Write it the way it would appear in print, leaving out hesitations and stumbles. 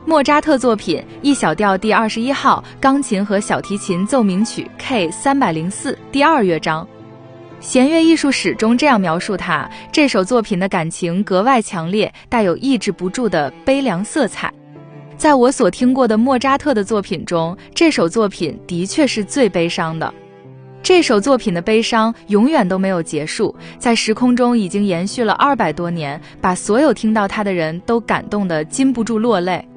莫扎特作品 E 小调第21号钢琴和小提琴奏鸣曲 K304 第2乐章。弦乐艺术史中这样描述它，这首作品的感情格外强烈，带有抑制不住的悲凉色彩。在我所听过的莫扎特的作品中，这首作品的确是最悲伤的。这首作品的悲伤永远都没有结束，在时空中已经延续了200多年，把所有听到它的人都感动得禁不住落泪。